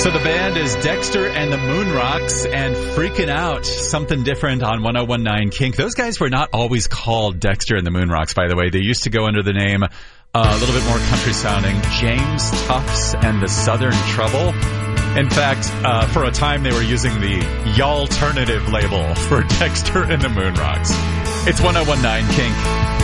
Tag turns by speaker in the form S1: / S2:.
S1: So the band is Dexter and the Moonrocks and Freaking Out, something different on 101.9 Kink. Those guys were not always called Dexter and the Moonrocks, by the way. They used to go under the name, a little bit more country sounding, James Tufts and the Southern Trouble. In fact, for a time they were using the Y'alternative label for Dexter and the Moonrocks. It's 101.9 Kink.